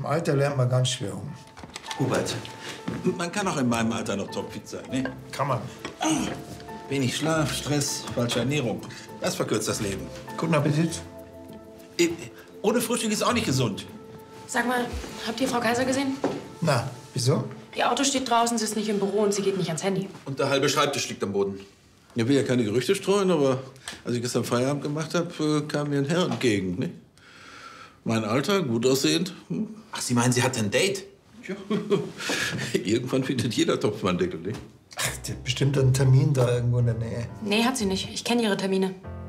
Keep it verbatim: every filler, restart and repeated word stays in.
Im Alter lernt man ganz schwer um. Hubert, man kann auch in meinem Alter noch topfit sein, ne? Kann man. Wenig Schlaf, Stress, falsche Ernährung. Das verkürzt das Leben. Guten Appetit. Ohne Frühstück ist auch nicht gesund. Sag mal, habt ihr Frau Kaiser gesehen? Na, wieso? Ihr Auto steht draußen, sie ist nicht im Büro und sie geht nicht ans Handy. Und der halbe Schreibtisch liegt am Boden. Ich will ja keine Gerüchte streuen, aber als ich gestern Feierabend gemacht habe, kam mir ein Herr entgegen. Ne? Mein Alter, gut aussehend. Hm? Ach, Sie meinen, sie hatte ein Date? Ja. Irgendwann findet jeder Topfmann Deckel, ne? Ach, die hat bestimmt einen Termin da irgendwo in der Nähe. Nee, hat sie nicht. Ich kenne ihre Termine.